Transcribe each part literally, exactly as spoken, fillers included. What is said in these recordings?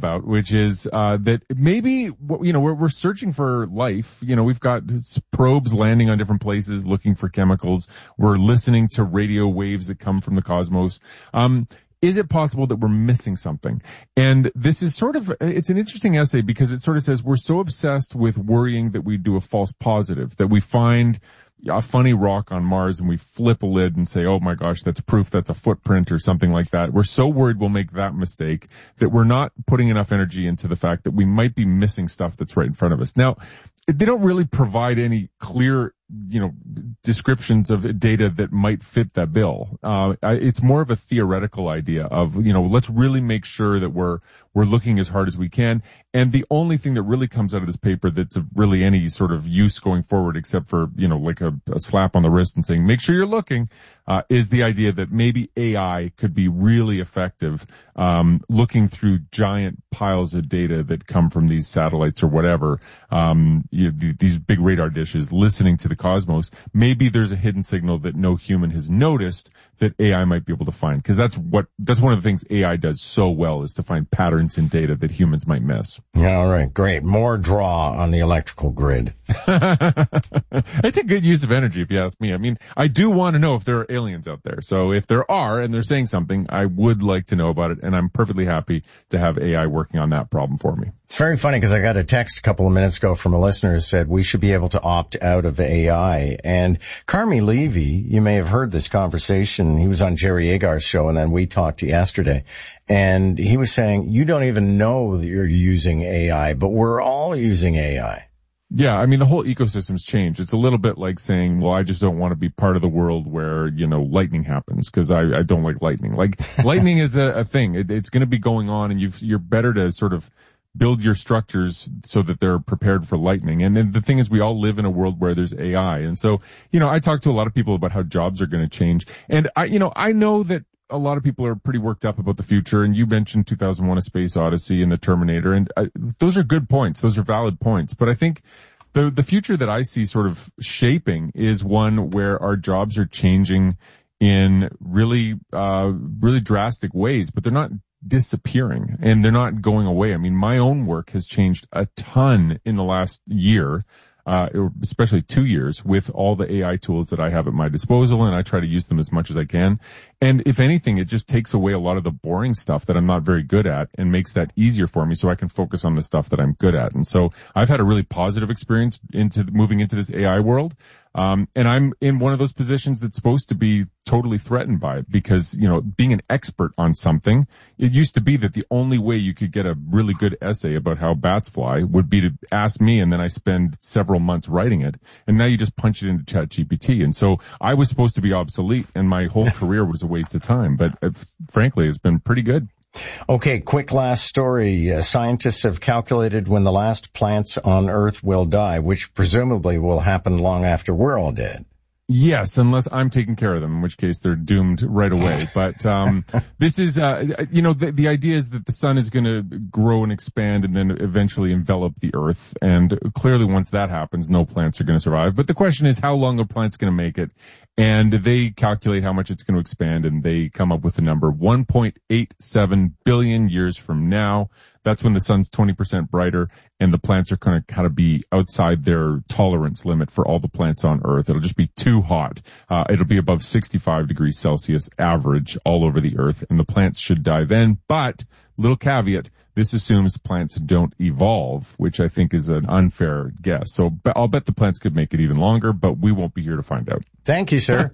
about, which is uh that maybe, you know, we're, we're searching for life. You know, we've got probes landing on different places looking for chemicals. We're listening to radio waves that come from the cosmos. Um, is it possible that we're missing something? And this is sort of, it's an interesting essay because it sort of says we're so obsessed with worrying that we do a false positive, that we find a funny rock on Mars and we flip a lid and say, oh my gosh, that's proof that's a footprint or something like that. We're so worried we'll make that mistake that we're not putting enough energy into the fact that we might be missing stuff that's right in front of us. Now, they don't really provide any clear, you know, descriptions of data that might fit that bill. Uh, it's more of a theoretical idea of, you know, let's really make sure that we're, we're looking as hard as we can. And the only thing that really comes out of this paper that's of really any sort of use going forward, except for, you know, like a, a slap on the wrist and saying, make sure you're looking, uh, is the idea that maybe A I could be really effective, um, looking through giant piles of data that come from these satellites or whatever, um, you know, these big radar dishes, listening to the cosmos. Maybe there's a hidden signal that no human has noticed that A I might be able to find. Because that's what, that's one of the things A I does so well, is to find patterns in data that humans might miss. Yeah, all right, great. More draw on the electrical grid. It's a good use of energy, if you ask me. I mean, I do want to know if there are aliens out there. So if there are and they're saying something, I would like to know about it. And I'm perfectly happy to have A I working on that problem for me. It's very funny because I got a text a couple of minutes ago from a listener who said we should be able to opt out of A I. And Carmi Levy, you may have heard this conversation. He was on Jerry Agar's show, and then we talked yesterday. And he was saying, you don't even know that you're using A I, but we're all using A I. Yeah, I mean, the whole ecosystem's changed. It's a little bit like saying, well, I just don't want to be part of the world where, you know, lightning happens because I, I don't like lightning. Like, lightning is a, a thing. It, it's going to be going on, and you've, you're better to sort of build your structures so that they're prepared for lightning. And then the thing is, we all live in a world where there's A I. And so, you know, I talk to a lot of people about how jobs are going to change. And I, you know, I know that a lot of people are pretty worked up about the future. And you mentioned two thousand one: A Space Odyssey and the Terminator. And I, those are good points. Those are valid points. But I think the, the future that I see sort of shaping is one where our jobs are changing in really, uh, really drastic ways, but they're not disappearing and they're not going away. I mean, my own work has changed a ton in the last year, uh, especially two years with all the A I tools that I have at my disposal, and I try to use them as much as I can. And if anything, it just takes away a lot of the boring stuff that I'm not very good at and makes that easier for me so I can focus on the stuff that I'm good at. And so I've had a really positive experience into moving into this A I world. Um, and I'm in one of those positions that's supposed to be totally threatened by it because, you know, being an expert on something, it used to be that the only way you could get a really good essay about how bats fly would be to ask me, and then I spend several months writing it. And now you just punch it into ChatGPT. And so I was supposed to be obsolete, and my whole career was a waste of time. But uh, frankly, it's been pretty good. Okay, quick last story. Uh, scientists have calculated when the last plants on Earth will die, which presumably will happen long after we're all dead. Yes, unless I'm taking care of them, in which case they're doomed right away. But um this is, uh you know, the, the idea is that the sun is going to grow and expand and then eventually envelop the Earth. And clearly once that happens, no plants are going to survive. But the question is, how long are plants going to make it? And they calculate how much it's going to expand, and they come up with the number one point eight seven billion years from now. That's when the sun's twenty percent brighter, and the plants are going to kind of be outside their tolerance limit for all the plants on Earth. It'll just be too hot. Uh, it'll be above sixty-five degrees Celsius average all over the Earth, and the plants should die then. But, little caveat, this assumes plants don't evolve, which I think is an unfair guess. So I'll bet the plants could make it even longer, but we won't be here to find out. Thank you, sir.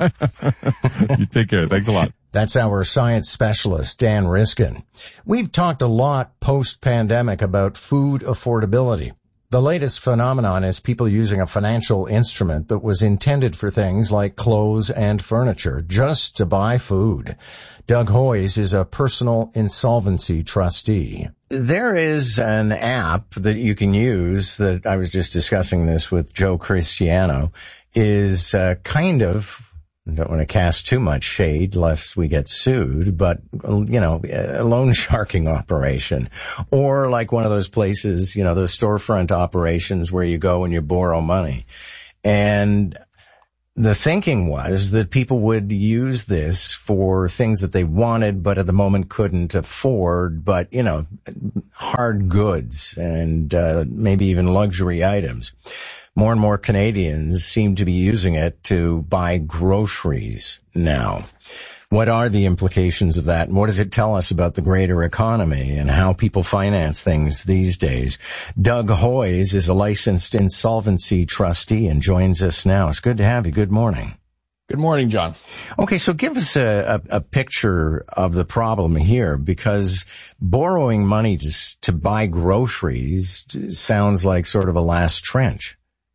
You take care. Thanks a lot. That's our science specialist, Dan Riskin. We've talked a lot post-pandemic about food affordability. The latest phenomenon is people using a financial instrument that was intended for things like clothes and furniture just to buy food. Doug Hoyes is a personal insolvency trustee. There is an app that you can use that I was just discussing this with Joe Cristiano, is uh, kind of, I don't want to cast too much shade lest we get sued, but, you know, a loan sharking operation. Or like one of those places, you know, those storefront operations where you go and you borrow money. And the thinking was that people would use this for things that they wanted, but at the moment couldn't afford, but, you know, hard goods and uh, maybe even luxury items. More and more Canadians seem to be using it to buy groceries now. What are the implications of that, and what does it tell us about the greater economy and how people finance things these days? Doug Hoyes is a licensed insolvency trustee and joins us now. It's good to have you. Good morning. Good morning, John. Okay, so give us a, a, a picture of the problem here, because borrowing money to, to buy groceries sounds like sort of a last trench.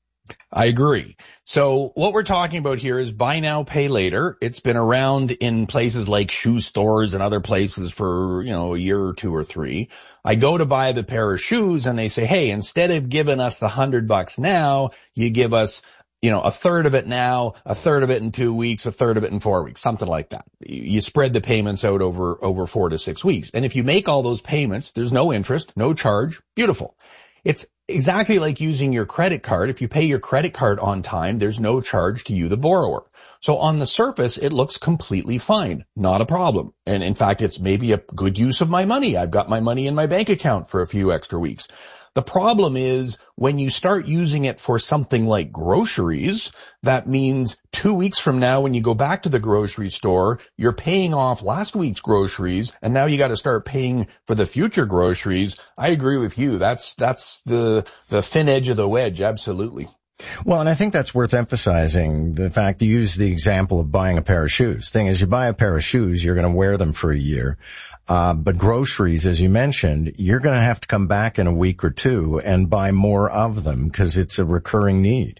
I agree. So what we're talking about here is buy now, pay later. It's been around in places like shoe stores and other places for, you know, a year or two or three. I go to buy the pair of shoes and they say, hey, instead of giving us the hundred bucks now, you give us, you know, a third of it now, a third of it in two weeks, a third of it in four weeks, something like that. You spread the payments out over, over four to six weeks. And if you make all those payments, there's no interest, no charge. Beautiful. It's exactly like using your credit card. If you pay your credit card on time, there's no charge to you, the borrower. So on the surface, it looks completely fine. Not a problem. And in fact, it's maybe a good use of my money. I've got my money in my bank account for a few extra weeks. The problem is when you start using it for something like groceries, that means two weeks from now when you go back to the grocery store, you're paying off last week's groceries and now you got to start paying for the future groceries. I agree with you. That's, that's the, the thin edge of the wedge. Absolutely. Well, and I think that's worth emphasizing, the fact you use the example of buying a pair of shoes. Thing is, you buy a pair of shoes, you're going to wear them for a year. Uh, but groceries, as you mentioned, you're going to have to come back in a week or two and buy more of them because it's a recurring need.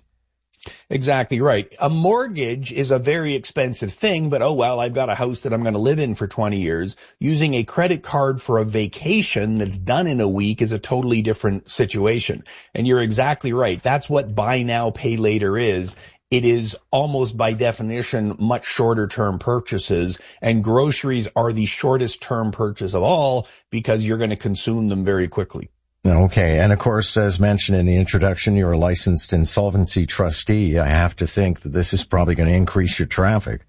Exactly right. A mortgage is a very expensive thing, but oh well, I've got a house that I'm going to live in for twenty years. Using a credit card for a vacation that's done in a week is a totally different situation. And you're exactly right. That's what buy now, pay later is. It is almost by definition much shorter term purchases, and groceries are the shortest term purchase of all because you're going to consume them very quickly. Okay. And of course, as mentioned in the introduction, you're a licensed insolvency trustee. I have to think that this is probably going to increase your traffic.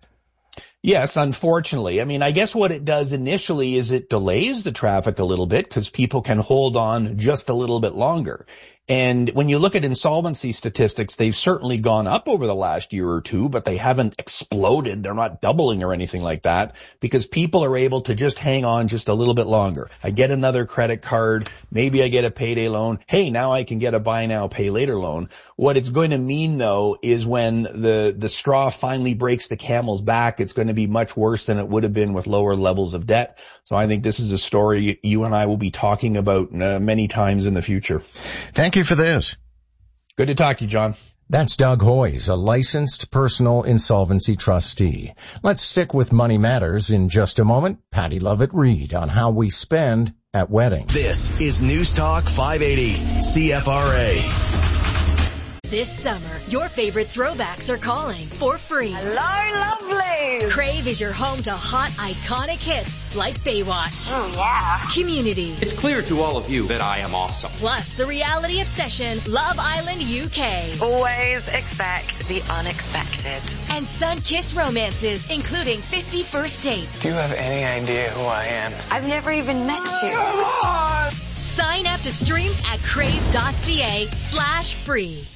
Yes, unfortunately. I mean, I guess what it does initially is it delays the traffic a little bit because people can hold on just a little bit longer. And when you look at insolvency statistics, they've certainly gone up over the last year or two, but they haven't exploded. They're not doubling or anything like that because people are able to just hang on just a little bit longer. I get another credit card. Maybe I get a payday loan. Hey, now I can get a buy now, pay later loan. What it's going to mean, though, is when the, the straw finally breaks the camel's back, it's going to be much worse than it would have been with lower levels of debt. So I think this is a story you and I will be talking about uh, many times in the future. Thank you for this. Good to talk to you, John. That's Doug Hoyes, a licensed personal insolvency trustee. Let's stick with Money Matters in just a moment. Patty Lovett-Reed on how we spend at weddings. This is News Talk five eighty C F R A. This summer, your favorite throwbacks are calling for free. Hello, lovely. Crave is your home to hot, iconic hits like Baywatch. Oh, yeah. Community. It's clear to all of you that I am awesome. Plus, the reality obsession, Love Island U K. Always expect the unexpected. And sun-kissed romances, including fifty First Dates. Do you have any idea who I am? I've never even met you. Sign up to stream at crave.ca slash free.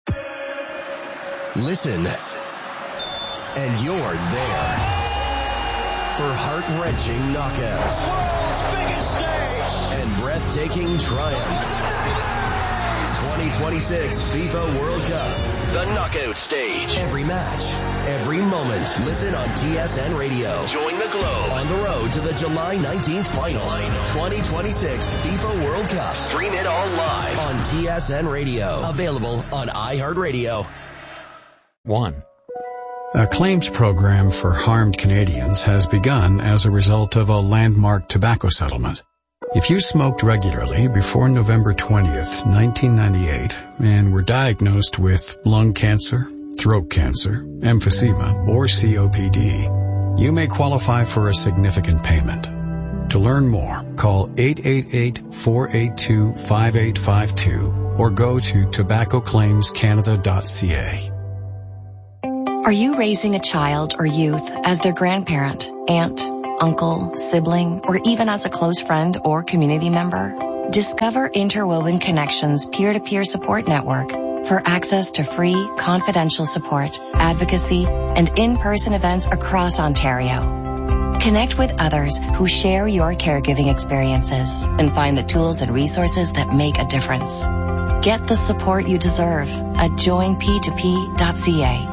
Listen, and you're there for heart-wrenching knockouts, world's biggest stage, and breathtaking triumph. twenty twenty-six FIFA World Cup, the knockout stage. Every match, every moment. Listen on T S N Radio. Join the Globe on the road to the July nineteenth final. twenty twenty-six FIFA World Cup. Stream it all live on T S N Radio. Available on iHeartRadio. One. A claims program for harmed Canadians has begun as a result of a landmark tobacco settlement. If you smoked regularly before November twentieth, nineteen ninety-eight, and were diagnosed with lung cancer, throat cancer, emphysema, or C O P D, you may qualify for a significant payment. To learn more, call eight eight eight, four eight two, five eight five two or go to tobacco claims canada dot c a. Are you raising a child or youth as their grandparent, aunt, uncle, sibling, or even as a close friend or community member? Discover Interwoven Connections peer-to-peer support network for access to free, confidential support, advocacy, and in-person events across Ontario. Connect with others who share your caregiving experiences and find the tools and resources that make a difference. Get the support you deserve at join p two p dot c a.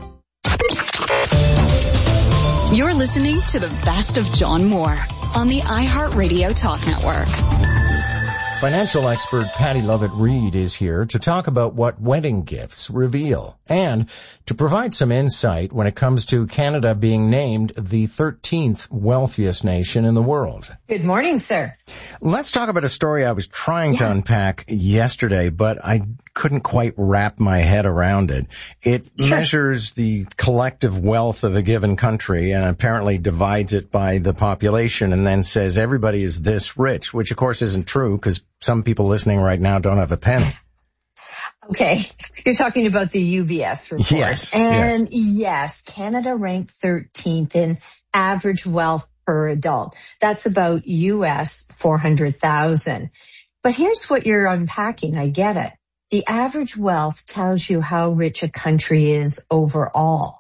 You're listening to the best of John Moore on the iHeartRadio Talk Network. Financial expert Patty Lovett-Reed is here to talk about what wedding gifts reveal and to provide some insight when it comes to Canada being named the thirteenth wealthiest nation in the world. Good morning, sir. Let's talk about a story I was trying yeah. to unpack yesterday, but I couldn't quite wrap my head around it. It sure. measures the collective wealth of a given country and apparently divides it by the population and then says everybody is this rich, which of course isn't true because some people listening right now don't have a penny. Okay, you're talking about the U B S report. Yes. And yes, yes Canada ranked thirteenth in average wealth per adult. That's about U S four hundred thousand. But here's what you're unpacking. I get it. The average wealth tells you how rich a country is overall.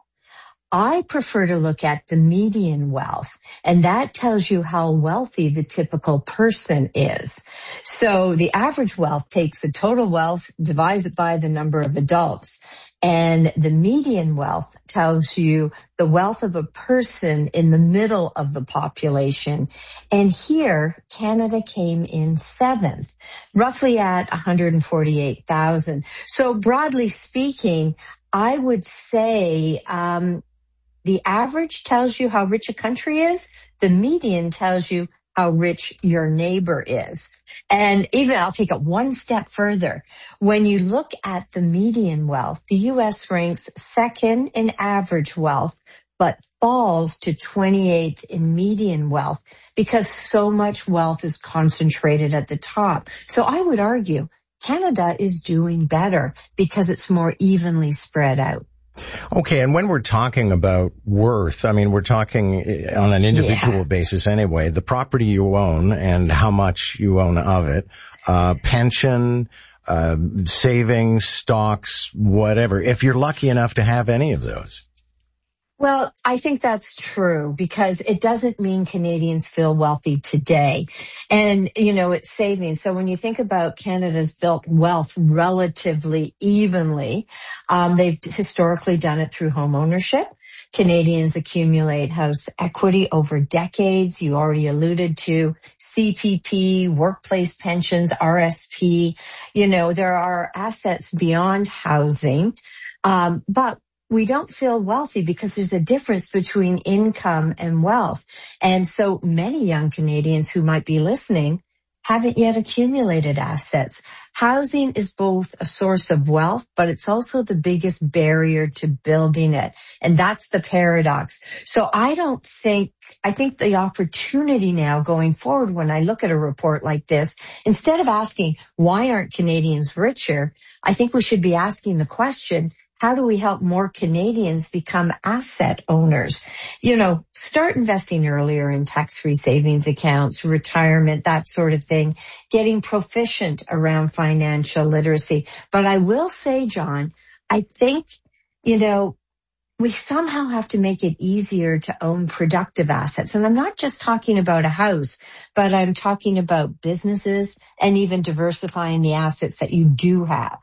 I prefer to look at the median wealth, and that tells you how wealthy the typical person is. So the average wealth takes the total wealth, divides it by the number of adults, and the median wealth tells you the wealth of a person in the middle of the population. And here, Canada came in seventh, roughly at one hundred forty-eight thousand. So broadly speaking, I would say, um, the average tells you how rich a country is. The median tells you how rich your neighbor is. And even I'll take it one step further. When you look at the median wealth, the U S ranks second in average wealth, but falls to twenty-eighth in median wealth because so much wealth is concentrated at the top. So I would argue Canada is doing better because it's more evenly spread out. Okay, and when we're talking about worth, I mean, we're talking on an individual yeah. basis anyway, the property you own and how much you own of it, uh, pension, uh, savings, stocks, whatever, if you're lucky enough to have any of those. Well, I think that's true because it doesn't mean Canadians feel wealthy today. And, you know, it's savings. So when you think about Canada's built wealth relatively evenly, um, they've historically done it through home ownership. Canadians accumulate house equity over decades. You already alluded to C P P, workplace pensions, R S P. You know, there are assets beyond housing. Um, but we don't feel wealthy because there's a difference between income and wealth. And so many young Canadians who might be listening haven't yet accumulated assets. Housing is both a source of wealth, but it's also the biggest barrier to building it. And that's the paradox. So I don't think, I think the opportunity now going forward when I look at a report like this, instead of asking, why aren't Canadians richer? I think we should be asking the question, how do we help more Canadians become asset owners? You know, start investing earlier in tax-free savings accounts, retirement, that sort of thing, getting proficient around financial literacy. But I will say, John, I think, you know, we somehow have to make it easier to own productive assets. And I'm not just talking about a house, but I'm talking about businesses and even diversifying the assets that you do have.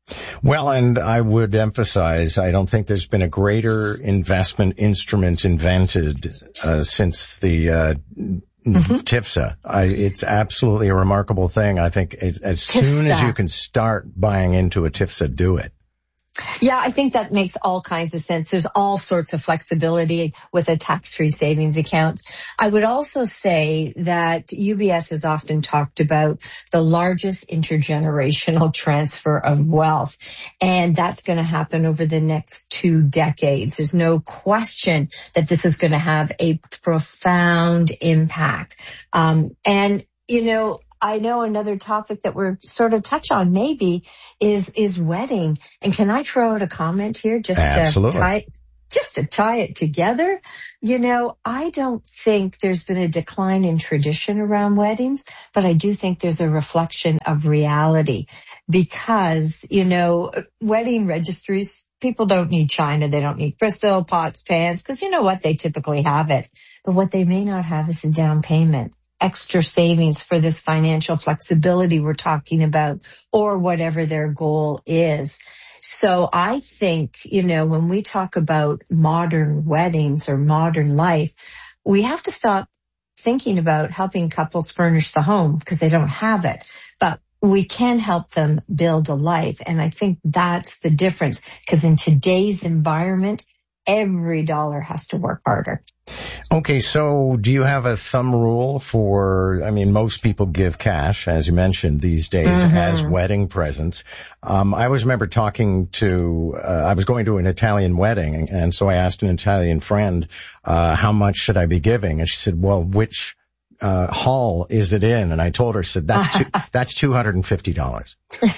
Well, and I would emphasize, I don't think there's been a greater investment instrument invented uh, since the uh, mm-hmm. T I F S A. I, it's absolutely a remarkable thing. I think as, as soon as you can start buying into a T I F S A, do it. Yeah, I think that makes all kinds of sense. There's all sorts of flexibility with a tax-free savings account. I would also say that U B S has often talked about the largest intergenerational transfer of wealth, and that's going to happen over the next two decades. There's no question that this is going to have a profound impact. Um, and, you know, I know another topic that we're sort of touch on maybe is, is wedding. And can I throw out a comment here just Absolutely. to tie, just to tie it together, you know, I don't think there's been a decline in tradition around weddings, but I do think there's a reflection of reality because, you know, wedding registries, people don't need china. They don't need crystal, pots, pans, because you know what? They typically have it. But what they may not have is a down payment, extra savings for this financial flexibility we're talking about, or whatever their goal is. So I think, you know, when we talk about modern weddings or modern life, we have to stop thinking about helping couples furnish the home because they don't have it. But we can help them build a life. And I think that's the difference because in today's environment, every dollar has to work harder. Okay, so do you have a thumb rule for, I mean, most people give cash, as you mentioned, these days mm-hmm. as wedding presents. Um, I always remember talking to, uh, I was going to an Italian wedding, and so I asked an Italian friend, uh, how much should I be giving? And she said, well, which uh hall is it in? And I told her, said, that's two, that's two hundred fifty dollars.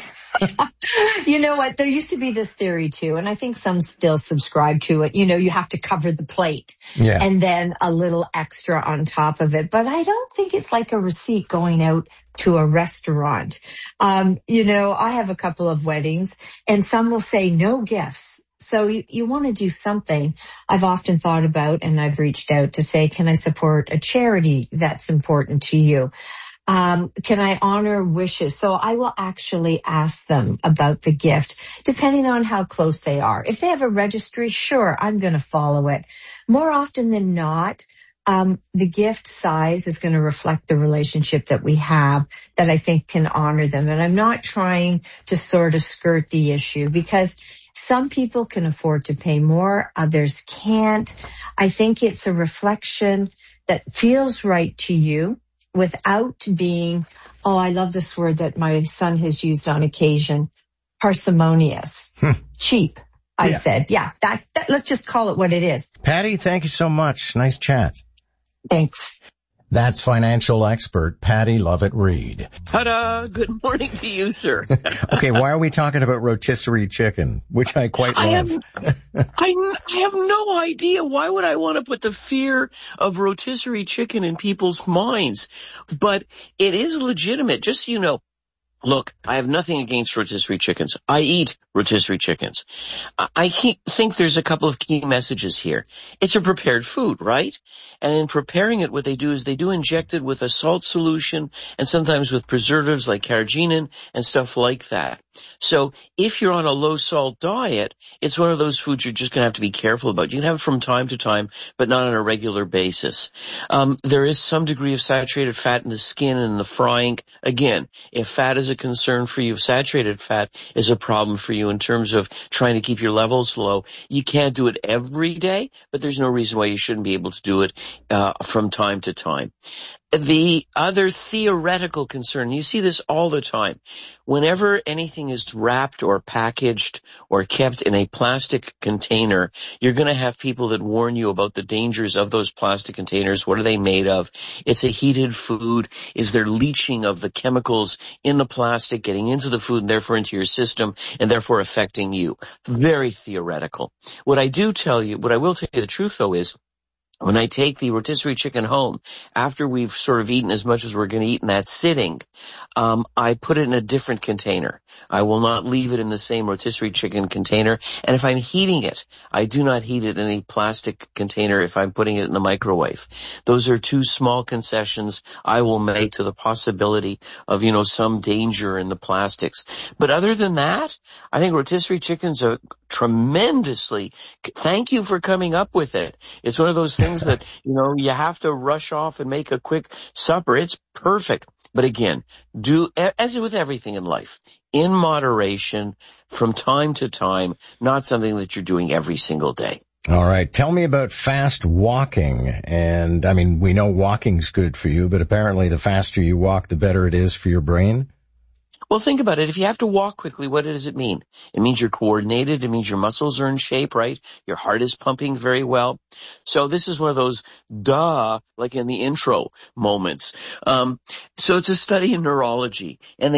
You know what? There used to be this theory too, and I think some still subscribe to it. You know, you have to cover the plate yeah. and then a little extra on top of it. But I don't think it's like a receipt going out to a restaurant. Um, you know, I have a couple of weddings and some will say no gifts. So you, you want to do something. I've often thought about and I've reached out to say, can I support a charity that's important to you? Um, can I honor wishes? So I will actually ask them about the gift, depending on how close they are. If they have a registry, sure, I'm going to follow it. More often than not, um, the gift size is going to reflect the relationship that we have that I think can honor them. And I'm not trying to sort of skirt the issue because some people can afford to pay more, others can't. I think it's a reflection that feels right to you without being, oh, I love this word that my son has used on occasion, parsimonious, hmm. cheap. I yeah. said, yeah, that, that, let's just call it what it is. Patty, thank you so much. Nice chat. Thanks. That's financial expert Patty Lovett-Reed. Ta-da! Good morning to you, sir. Okay, why are we talking about rotisserie chicken, which I quite I love? Have, I, I have no idea. Why would I want to put the fear of rotisserie chicken in people's minds? But it is legitimate, just so you know. Look, I have nothing against rotisserie chickens. I eat rotisserie chickens. I think there's a couple of key messages here. It's a prepared food, right? And in preparing it, what they do is they do inject it with a salt solution and sometimes with preservatives like carrageenan and stuff like that. So if you're on a low-salt diet, it's one of those foods you're just going to have to be careful about. You can have it from time to time, but not on a regular basis. Um, there is some degree of saturated fat in the skin and in the frying. Again, if fat is a concern for you, if saturated fat is a problem for you in terms of trying to keep your levels low, you can't do it every day, but there's no reason why you shouldn't be able to do it uh, from time to time. The other theoretical concern, you see this all the time, whenever anything is wrapped or packaged or kept in a plastic container, you're going to have people that warn you about the dangers of those plastic containers. What are they made of? It's a heated food. Is there leaching of the chemicals in the plastic getting into the food and therefore into your system and therefore affecting you? Very theoretical. What I do tell you, what I will tell you the truth though is, when I take the rotisserie chicken home, after we've sort of eaten as much as we're going to eat in that sitting, um, I put it in a different container. I will not leave it in the same rotisserie chicken container. And if I'm heating it, I do not heat it in a plastic container if I'm putting it in the microwave. Those are two small concessions I will make to the possibility of, you know, some danger in the plastics. But other than that, I think rotisserie chickens are tremendously, thank you for coming up with it. It's one of those things that, you know, you have to rush off and make a quick supper. It's perfect. But again, do, as with everything in life, in moderation, from time to time, not something that you're doing every single day. All right. Tell me about fast walking. And, I mean, we know walking's good for you, but apparently the faster you walk, the better it is for your brain. Well, think about it. If you have to walk quickly, what does it mean? It means you're coordinated. It means your muscles are in shape, right? Your heart is pumping very well. So this is one of those duh, like in the intro moments. Um, so it's a study in neurology, and they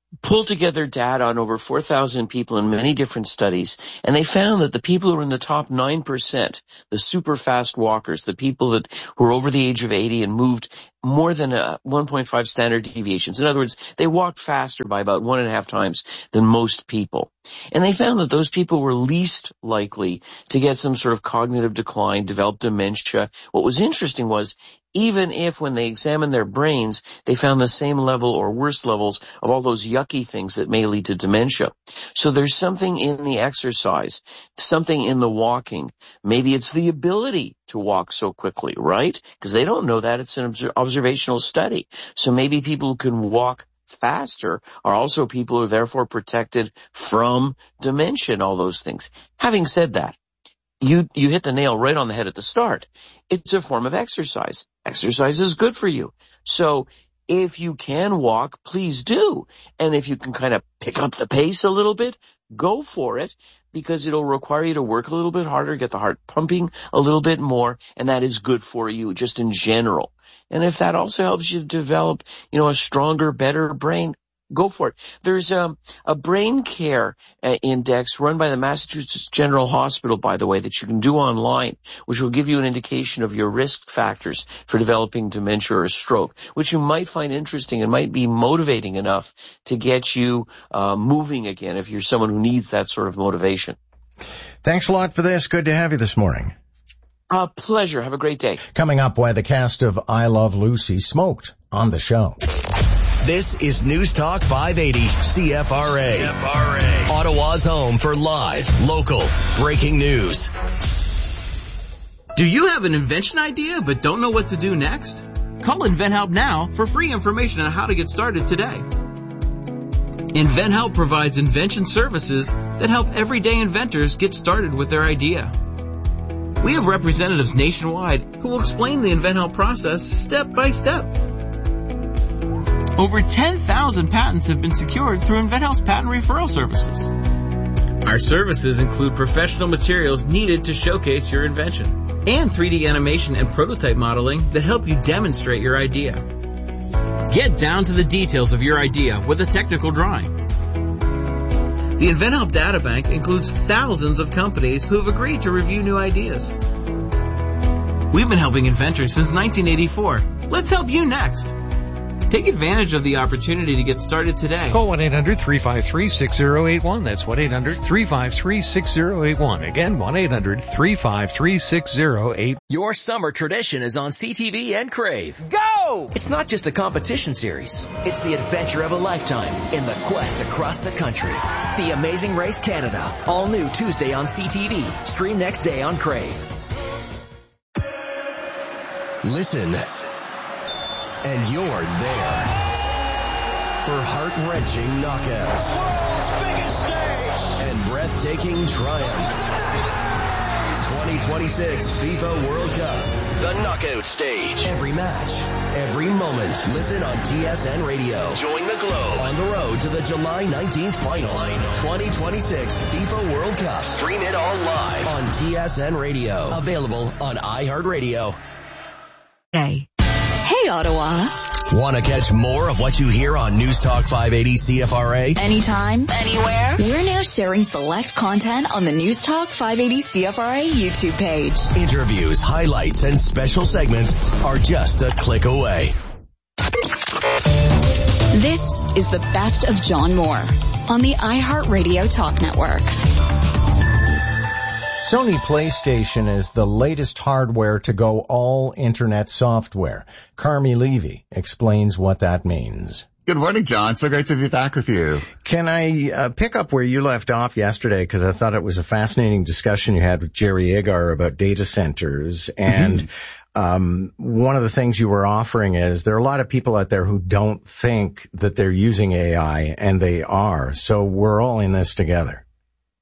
pulled together data on over four thousand people in many different studies, and they found that the people who were in the top nine percent, the super fast walkers, the people that were over the age of eighty and moved more than uh, one point five standard deviations. In other words, they walked faster by about one and a half times than most people. And they found that those people were least likely to get some sort of cognitive decline, develop dementia. What was interesting was, even if when they examined their brains, they found the same level or worse levels of all those yucky things that may lead to dementia. So there's something in the exercise, something in the walking. Maybe it's the ability to walk so quickly, right? Because they don't know that. It's an obs- observational study. So maybe people who can walk faster are also people who are therefore protected from dementia and all those things. Having said that, you you hit the nail right on the head at the start. It's a form of exercise. Exercise is good for you. So if you can walk, please do. And if you can kind of pick up the pace a little bit, go for it, because it'll require you to work a little bit harder, get the heart pumping a little bit more, and that is good for you just in general. And if that also helps you develop, you know, a stronger, better brain, go for it. There's um, a brain care uh, index run by the Massachusetts General Hospital, by the way, that you can do online, which will give you an indication of your risk factors for developing dementia or stroke, which you might find interesting and might be motivating enough to get you uh, moving again if you're someone who needs that sort of motivation. Thanks a lot for this. Good to have you this morning. A pleasure. Have a great day. Coming up, why the cast of I Love Lucy smoked on the show. This is News Talk five eighty C F R A. C F R A. Ottawa's home for live, local, breaking news. Do you have an invention idea but don't know what to do next? Call InventHelp now for free information on how to get started today. InventHelp provides invention services that help everyday inventors get started with their idea. We have representatives nationwide who will explain the InventHelp process step by step. Over ten thousand patents have been secured through InventHelp's patent referral services. Our services include professional materials needed to showcase your invention and three D animation and prototype modeling that help you demonstrate your idea. Get down to the details of your idea with a technical drawing. The InventHelp Databank includes thousands of companies who have agreed to review new ideas. We've been helping inventors since nineteen eighty-four. Let's help you next. Take advantage of the opportunity to get started today. Call one eight hundred three five three six zero eight one. That's one eight hundred three five three six zero eight one. Again, one eight hundred three five three six zero eight one. Your summer tradition is on C T V and Crave. Go! It's not just a competition series. It's the adventure of a lifetime in the quest across the country. The Amazing Race Canada. All new Tuesday on C T V. Stream next day on Crave. Listen. And you're there for heart-wrenching knockouts, world's biggest stage, and breathtaking triumph. twenty twenty-six FIFA World Cup, the knockout stage. Every match, every moment. Listen on T S N Radio. Join the globe on the road to the July nineteenth final. twenty twenty-six FIFA World Cup. Stream it all live on T S N Radio. Available on iHeartRadio. Hey. Hey, Ottawa. Want to catch more of what you hear on News Talk five eighty C F R A? Anytime, anywhere. We're now sharing select content on the News Talk five eighty C F R A YouTube page. Interviews, highlights, and special segments are just a click away. This is the best of John Moore on the iHeartRadio Talk Network. Sony PlayStation is the latest hardware to go all internet software. Carmi Levy explains what that means. Good morning, John. So great to be back with you. Can I uh, pick up where you left off yesterday? Because I thought it was a fascinating discussion you had with Jerry Agar about data centers. And mm-hmm. um, one of the things you were offering is there are a lot of people out there who don't think that they're using A I, and they are. So we're all in this together.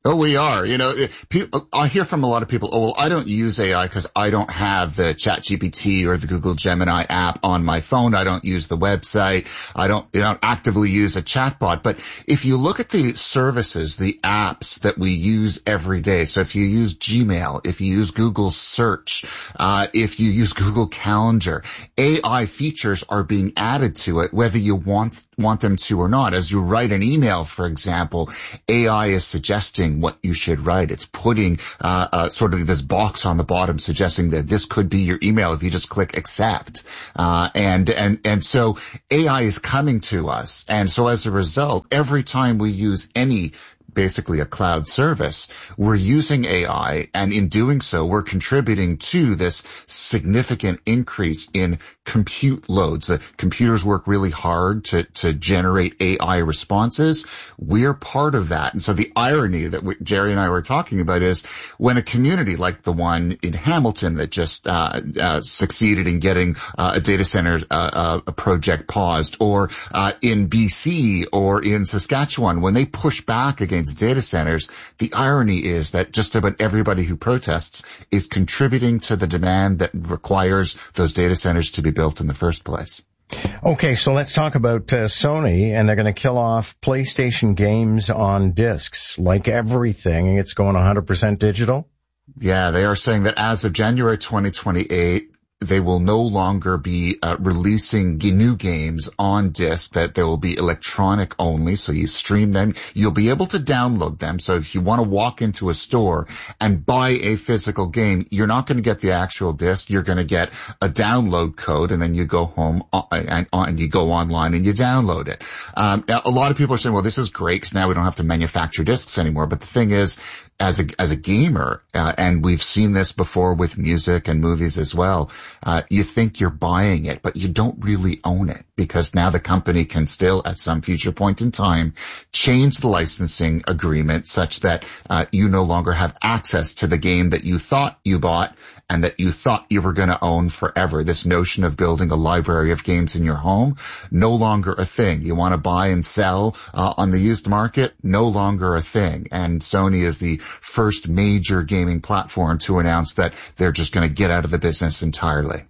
Oh, we are. You know, people, I hear from a lot of people, oh, well, I don't use A I because I don't have the ChatGPT or the Google Gemini app on my phone. I don't use the website. I don't, you know, actively use a chatbot. But if you look at the services, the apps that we use every day, so if you use Gmail, if you use Google Search, uh, if you use Google Calendar, A I features are being added to it, whether you want, want them to or not. As you write an email, for example, A I is suggesting what you should write. It's putting uh, uh sort of this box on the bottom suggesting that this could be your email if you just click accept. Uh and and and so A I is coming to us. And so as a result, every time we use any basically a cloud service, we're using A I, and in doing so, we're contributing to this significant increase in compute loads. The computers work really hard to, to generate A I responses. We're part of that. And so the irony that we, Jerry and I were talking about is when a community like the one in Hamilton that just uh, uh succeeded in getting uh, a data center uh, uh, a project paused, or uh, in B C or in Saskatchewan, when they push back against data centers, the irony is that just about everybody who protests is contributing to the demand that requires those data centers to be built in the first place. Okay, so let's talk about uh, Sony, and they're going to kill off PlayStation games on discs. Like everything, it's going one hundred percent digital? Yeah, they are saying that as of January twenty twenty-eight, they will no longer be uh, releasing new games on disc, that they will be electronic only. So you stream them. You'll be able to download them. So if you want to walk into a store and buy a physical game, you're not going to get the actual disc. You're going to get a download code, and then you go home and, and you go online and you download it. Um, a lot of people are saying, well, this is great because now we don't have to manufacture discs anymore. But the thing is, as a, as a gamer, uh, and we've seen this before with music and movies as well, uh, you think you're buying it, but you don't really own it, because now the company can still, at some future point in time, change the licensing agreement such that, uh, you no longer have access to the game that you thought you bought and that you thought you were going to own forever. This notion of building a library of games in your home, no longer a thing. You want to buy and sell, uh, on the used market, no longer a thing. And Sony is the first major gaming platform to announce that they're just going to get out of the business entirely.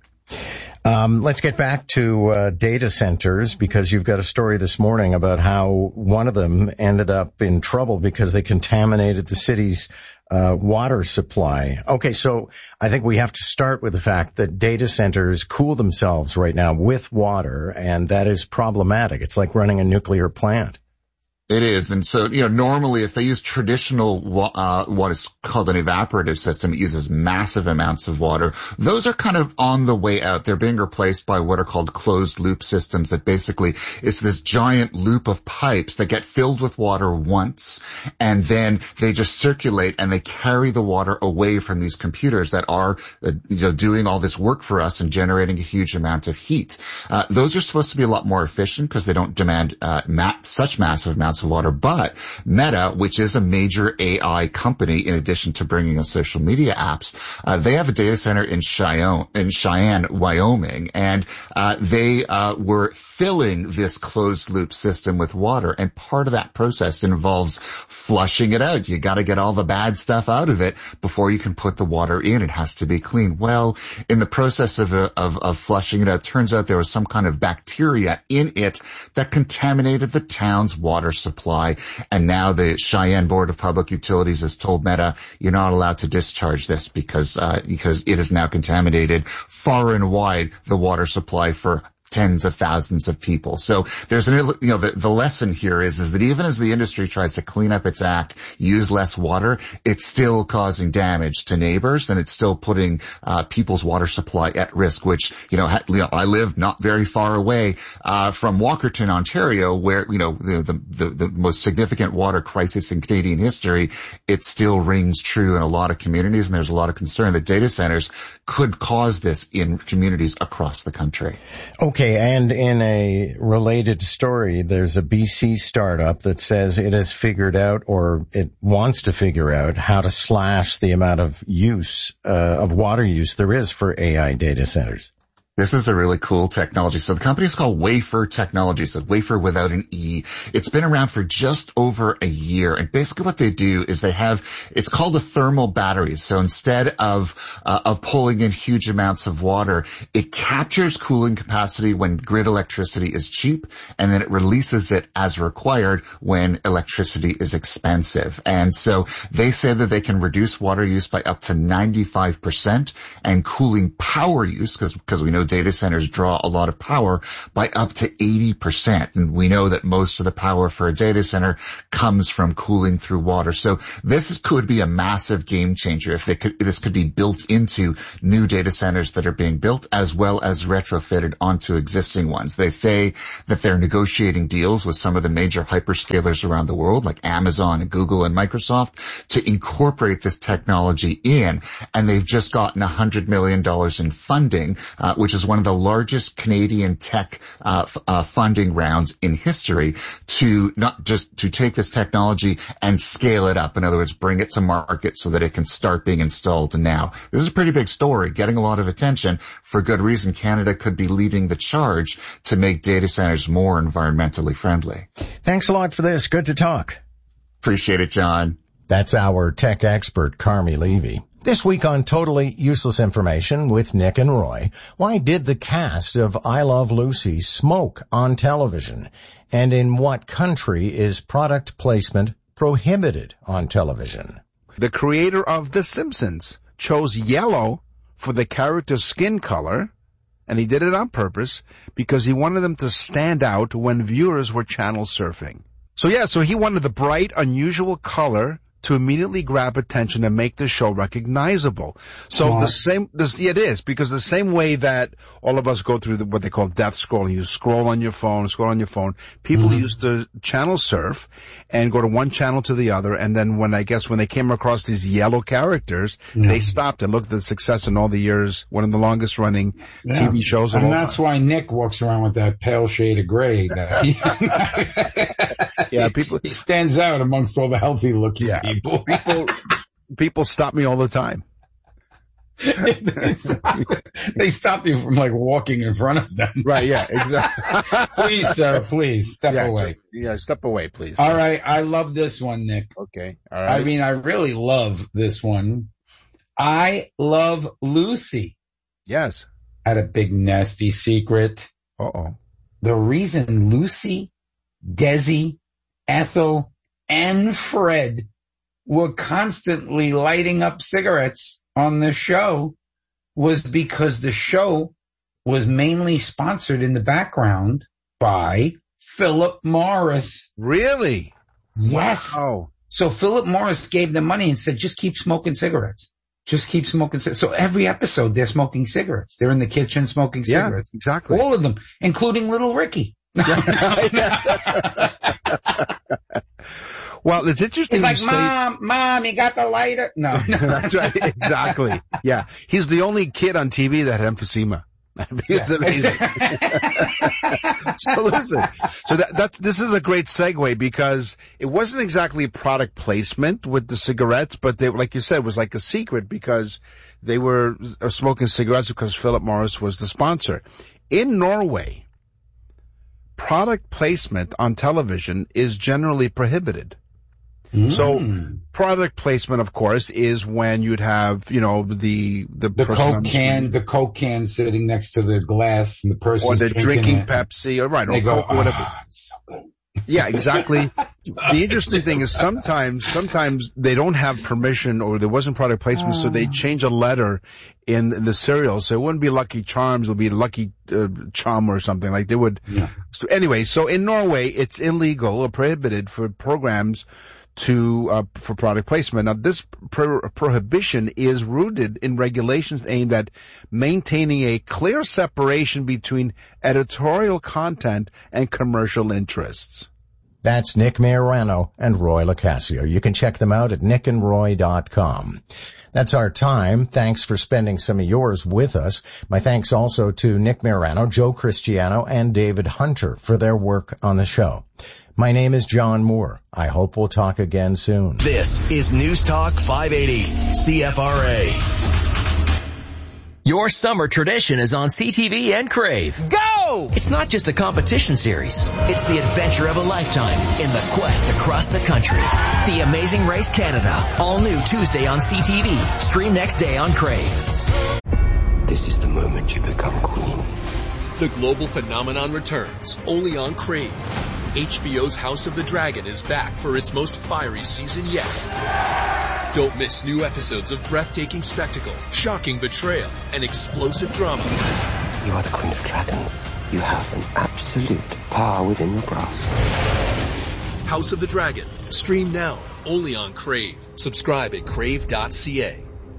Um, let's get back to uh, data centers, because you've got a story this morning about how one of them ended up in trouble because they contaminated the city's uh, water supply. Okay, so I think we have to start with the fact that data centers cool themselves right now with water, and that is problematic. It's like running a nuclear plant. It is. And so, you know, normally if they use traditional, uh, what is called an evaporative system, it uses massive amounts of water. Those are kind of on the way out. They're being replaced by what are called closed loop systems, that basically it's this giant loop of pipes that get filled with water once, and then they just circulate and they carry the water away from these computers that are, uh, you know, doing all this work for us and generating a huge amount of heat. Uh, those are supposed to be a lot more efficient because they don't demand, uh, ma- such massive amounts of water. But Meta, which is a major A I company, in addition to bringing us social media apps, uh, they have a data center in Cheyenne, in Cheyenne, Wyoming, and uh, they uh, were filling this closed loop system with water. And part of that process involves flushing it out. You got to get all the bad stuff out of it before you can put the water in. It has to be clean. Well, in the process of uh, of, of flushing it out, turns out there was some kind of bacteria in it that contaminated the town's water supply, and now the Cheyenne Board of Public Utilities has told Meta, you're not allowed to discharge this because uh because it has now contaminated far and wide the water supply for tens of thousands of people. So there's an, you know, the, the lesson here is, is that even as the industry tries to clean up its act, use less water, it's still causing damage to neighbors, and it's still putting, uh, people's water supply at risk, which, you know, ha, you know I live not very far away, uh, from Walkerton, Ontario, where, you know, the, the, the, the most significant water crisis in Canadian history. It still rings true in a lot of communities, and there's a lot of concern that data centers could cause this in communities across the country. Okay. And in a related story, there's a B C startup that says it has figured out, or it wants to figure out, how to slash the amount of use, uh, of water use there is for A I data centers. This is a really cool technology. So the company is called Wafer Technologies, so Wafer without an E. It's been around for just over a year. And basically what they do is they have, it's called a thermal battery. So instead of, uh, of pulling in huge amounts of water, it captures cooling capacity when grid electricity is cheap, and then it releases it as required when electricity is expensive. And so they say that they can reduce water use by up to ninety-five percent and cooling power use, because, because we know data centers draw a lot of power, by up to eighty percent. And we know that most of the power for a data center comes from cooling through water. So this is, could be a massive game changer if they could, this could be built into new data centers that are being built, as well as retrofitted onto existing ones. They say that they're negotiating deals with some of the major hyperscalers around the world, like Amazon and Google and Microsoft, to incorporate this technology in. And they've just gotten one hundred million dollars in funding, uh, which is one of the largest Canadian tech uh, f- uh funding rounds in history, to not just to take this technology and scale it up. In other words, bring it to market so that it can start being installed now. This is a pretty big story, getting a lot of attention for good reason. Canada could be leading the charge to make data centers more environmentally friendly. Thanks a lot for this. Good to talk. Appreciate it, John. That's our tech expert, Carmi Levy. This week on Totally Useless Information with Nick and Roy, why did the cast of I Love Lucy smoke on television? And in what country is product placement prohibited on television? The creator of The Simpsons chose yellow for the character's skin color, and he did it on purpose because he wanted them to stand out when viewers were channel surfing. So yeah, so he wanted the bright, unusual color to immediately grab attention and make the show recognizable. So what? the same, this, yeah, it is, because the same way that all of us go through the, what they call death scrolling, you scroll on your phone, scroll on your phone, people mm-hmm. used to channel surf and go to one channel to the other, and then when, I guess, when they came across these yellow characters, yeah. they stopped and looked at the success in all the years, one of the longest running yeah. T V shows of and all that's time. Why Nick walks around with that pale shade of gray. That yeah, people, he stands out amongst all the healthy looking yeah. people. People, people stop me all the time. they, stop, they stop you from like walking in front of them. Right, yeah, exactly. Please, sir, please step yeah, away. Yeah, step away, please. All right, I love this one, Nick. Okay, all right. I mean, I really love this one. I Love Lucy. Yes. Had a big nasty secret. Uh-oh. The reason Lucy, Desi, Ethel, and Fred were constantly lighting up cigarettes on the show was because the show was mainly sponsored in the background by Philip Morris. Really? Yes. Wow. So Philip Morris gave them money and said, just keep smoking cigarettes. Just keep smoking cigarettes. So every episode they're smoking cigarettes. They're in the kitchen smoking cigarettes. Yeah, exactly. All of them, including little Ricky. Well, it's interesting. He's like, say, Mom, Mom, you got the lighter? No. That's right. Exactly. Yeah. He's the only kid on T V that had emphysema. It's yeah. amazing. So listen, so that, that, this is a great segue because it wasn't exactly product placement with the cigarettes, but they, like you said, it was like a secret because they were smoking cigarettes because Philip Morris was the sponsor. In Norway, product placement on television is generally prohibited. Mm. So product placement, of course, is when you'd have, you know, the the, the Coke can, the Coke can sitting next to the glass, and the person or the drinking, drinking Pepsi, or right, or Coke, go, or whatever. Oh, so good. Yeah, exactly. The interesting thing is sometimes, sometimes they don't have permission or there wasn't product placement, uh. so they change a letter in the cereal. So it wouldn't be Lucky Charms, it would be Lucky uh, Chum or something like they would. Yeah. So anyway, so in Norway, it's illegal or prohibited for programs to, uh, for product placement. Now this pro- prohibition is rooted in regulations aimed at maintaining a clear separation between editorial content and commercial interests. That's Nick Majorano and Roy LoCascio. You can check them out at nick and roy dot com. That's our time. Thanks for spending some of yours with us. My thanks also to Nick Majorano, Joe Cristiano, and David Hunter for their work on the show. My name is John Moore. I hope we'll talk again soon. This is News Talk five eighty C F R A. Your summer tradition is on C T V and Crave. Go! It's not just a competition series. It's the adventure of a lifetime in the quest across the country. The Amazing Race Canada. All new Tuesday on C T V. Stream next day on Crave. This is the moment you become queen. The global phenomenon returns, only on Crave. H B O's House of the Dragon is back for its most fiery season yet. Don't miss new episodes of breathtaking spectacle, shocking betrayal, and explosive drama. You are the Queen of Dragons. You have an absolute power within your grasp. House of the Dragon. Stream now, only on Crave. Subscribe at crave dot c a.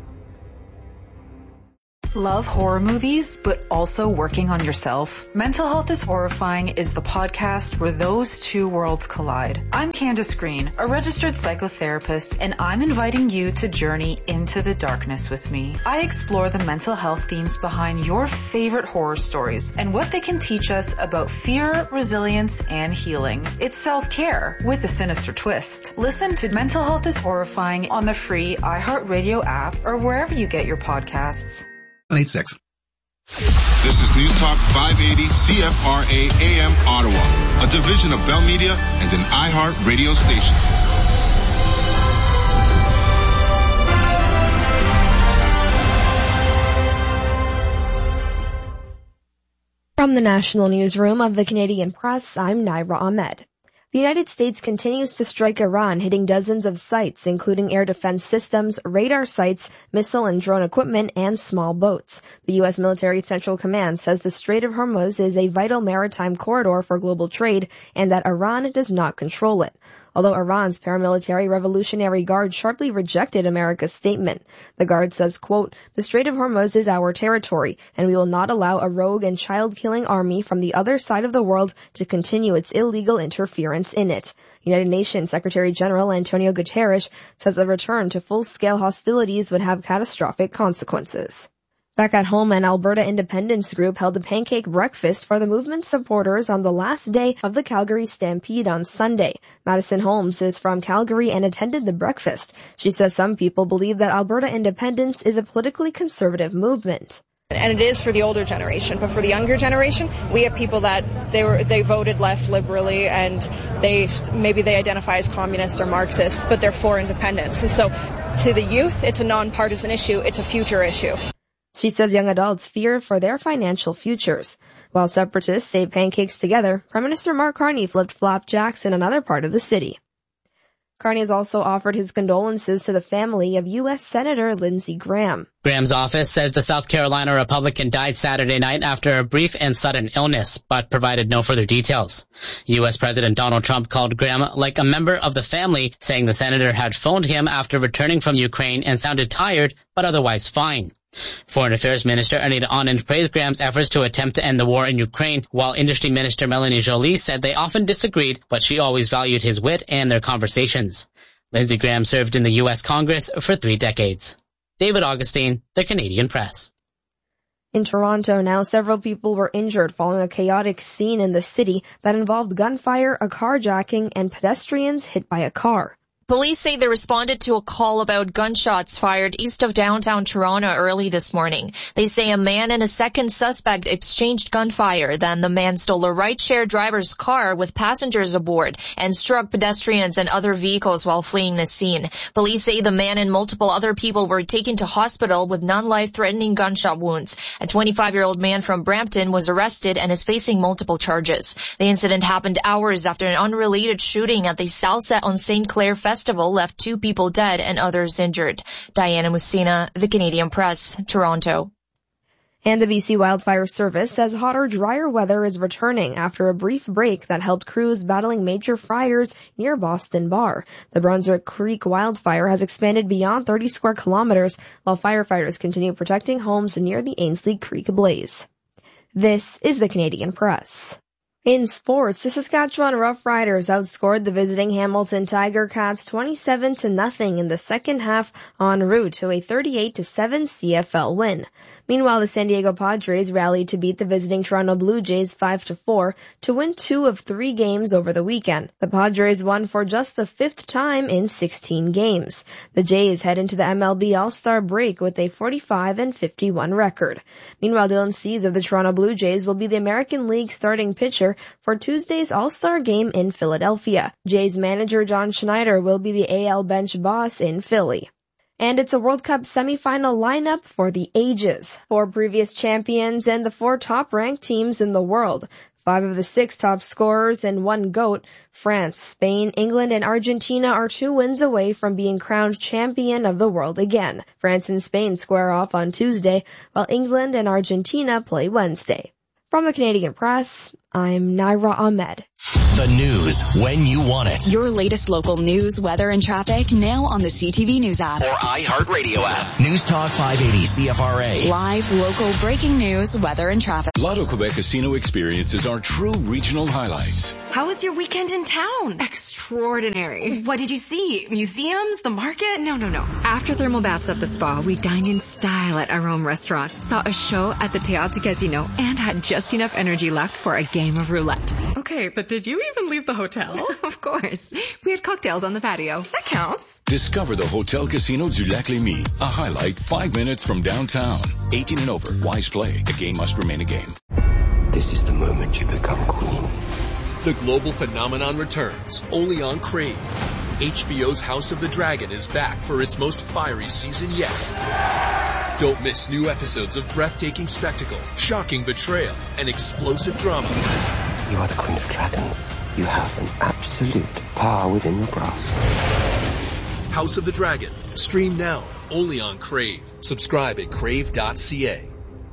Love horror movies, but also working on yourself? Mental Health is Horrifying is the podcast where those two worlds collide. I'm Candace Green, a registered psychotherapist, and I'm inviting you to journey into the darkness with me. I explore the mental health themes behind your favorite horror stories and what they can teach us about fear, resilience, and healing. It's self-care with a sinister twist. Listen to Mental Health is Horrifying on the free iHeartRadio app or wherever you get your podcasts. eight six. This is News Talk five eighty C F R A A M Ottawa, a division of Bell Media and an iHeart radio station. From the National Newsroom of the Canadian Press, I'm Naira Ahmed. The United States continues to strike Iran, hitting dozens of sites, including air defense systems, radar sites, missile and drone equipment, and small boats. The U S Military Central Command says the Strait of Hormuz is a vital maritime corridor for global trade and that Iran does not control it. Although Iran's paramilitary Revolutionary Guard sharply rejected America's statement. The Guard says, quote, "The Strait of Hormuz is our territory, and we will not allow a rogue and child-killing army from the other side of the world to continue its illegal interference in it." United Nations Secretary General Antonio Guterres says a return to full-scale hostilities would have catastrophic consequences. Back at home, an Alberta Independence Group held a pancake breakfast for the movement's supporters on the last day of the Calgary Stampede on Sunday. Madison Holmes is from Calgary and attended the breakfast. She says some people believe that Alberta independence is a politically conservative movement. And it is for the older generation, but for the younger generation, we have people that they were they voted left liberally, and they maybe they identify as communist or Marxist, but they're for independence. And so, to the youth, it's a nonpartisan issue. It's a future issue. She says young adults fear for their financial futures. While separatists ate pancakes together, Prime Minister Mark Carney flipped flapjacks in another part of the city. Carney has also offered his condolences to the family of U S Senator Lindsey Graham. Graham's office says the South Carolina Republican died Saturday night after a brief and sudden illness, but provided no further details. U S President Donald Trump called Graham like a member of the family, saying the senator had phoned him after returning from Ukraine and sounded tired, but otherwise fine. Foreign Affairs Minister Anita Anand praised Graham's efforts to attempt to end the war in Ukraine, while Industry Minister Melanie Joly said they often disagreed, but she always valued his wit and their conversations. Lindsey Graham served in the U S Congress for three decades. David Augustine, The Canadian Press. In Toronto now, several people were injured following a chaotic scene in the city that involved gunfire, a carjacking, and pedestrians hit by a car. Police say they responded to a call about gunshots fired east of downtown Toronto early this morning. They say a man and a second suspect exchanged gunfire. Then the man stole a rideshare driver's car with passengers aboard and struck pedestrians and other vehicles while fleeing the scene. Police say the man and multiple other people were taken to hospital with non-life-threatening gunshot wounds. A twenty-five-year-old man from Brampton was arrested and is facing multiple charges. The incident happened hours after an unrelated shooting at the Salsa on Saint Clair Festival Festival left two people dead and others injured. Diana Musina, The Canadian Press, Toronto. And the B C Wildfire Service says hotter, drier weather is returning after a brief break that helped crews battling major fires near Boston Bar. The Brunswick Creek wildfire has expanded beyond thirty square kilometers, while firefighters continue protecting homes near the Ainsley Creek blaze. This is The Canadian Press. In sports, the Saskatchewan Roughriders outscored the visiting Hamilton Tiger Cats twenty-seven to nothing in the second half en route to a thirty-eight to seven C F L win. Meanwhile, the San Diego Padres rallied to beat the visiting Toronto Blue Jays five to four to win two of three games over the weekend. The Padres won for just the fifth time in sixteen games. The Jays head into the M L B All-Star break with a forty-five and fifty-one record. Meanwhile, Dylan Cease of the Toronto Blue Jays will be the American League starting pitcher for Tuesday's All-Star game in Philadelphia. Jays manager John Schneider will be the A L bench boss in Philly. And it's a World Cup semifinal lineup for the ages. Four previous champions and the four top-ranked teams in the world. Five of the six top scorers and one GOAT, France, Spain, England, and Argentina are two wins away from being crowned champion of the world again. France and Spain square off on Tuesday, while England and Argentina play Wednesday. From the Canadian Press, I'm Naira Ahmed. The news when you want it. Your latest local news, weather, and traffic now on the C T V News app. Or iHeartRadio app. News Talk five eighty C F R A. Live, local, breaking news, weather, and traffic. Lotto Quebec Casino experiences are true regional highlights. How was your weekend in town? Extraordinary. What did you see? Museums? The market? No, no, no. After thermal baths at the spa, we dined in style at our own restaurant, saw a show at the Teatro Casino, and had just enough energy left for a game of roulette. Okay, but did you even leave the hotel? Of course. We had cocktails on the patio. That counts. Discover the Hotel Casino du Lac-Lémy, a highlight five minutes from downtown. eighteen and over. Wise play. The game must remain a game. This is the moment you become queen. The global phenomenon returns, only on Crave. H B O's House of the Dragon is back for its most fiery season yet. Don't miss new episodes of breathtaking spectacle, shocking betrayal, and explosive drama. You are the Queen of Dragons. You have an absolute power within your grasp. House of the Dragon. Stream now, only on Crave. Subscribe at crave dot c a.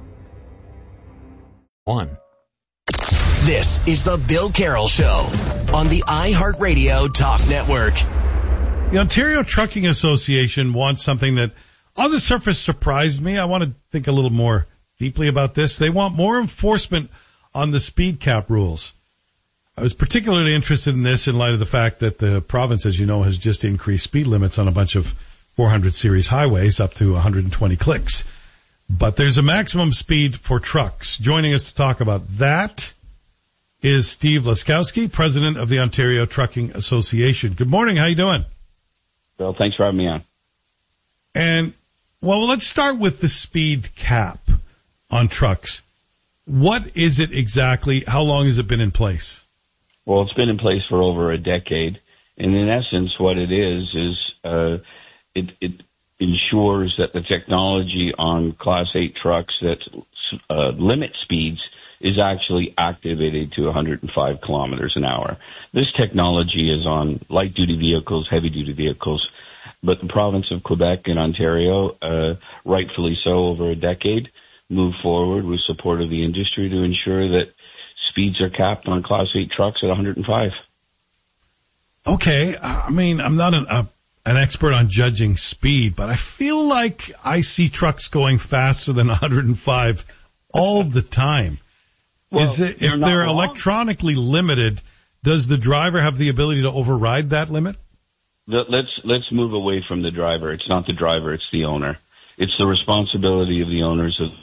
One. This is the Bill Carroll Show on the iHeartRadio Talk Network. The Ontario Trucking Association wants something that on the surface surprised me. I want to think a little more deeply about this. They want more enforcement on the speed cap rules. I was particularly interested in this in light of the fact that the province, as you know, has just increased speed limits on a bunch of four hundred series highways up to one hundred twenty clicks. But there's a maximum speed for trucks. Joining us to talk about that is Steve Laskowski, president of the Ontario Trucking Association. Good morning. How you doing? Bill, thanks for having me on. And, well, let's start with the speed cap on trucks. What is it exactly? How long has it been in place? Well, it's been in place for over a decade. And in essence, what it is, is uh, it, it ensures that the technology on Class eight trucks that uh, limit speeds is actually activated to one hundred five kilometers an hour. This technology is on light-duty vehicles, heavy-duty vehicles, but the province of Quebec and Ontario, uh, rightfully so over a decade, moved forward with support of the industry to ensure that speeds are capped on Class eight trucks at one hundred five. Okay, I mean, I'm not an, a, an expert on judging speed, but I feel like I see trucks going faster than one hundred five all the time. Well, Is it, if they're wrong. electronically limited, does the driver have the ability to override that limit? Let's let's move away from the driver. It's not the driver; it's the owner. It's the responsibility of the owners of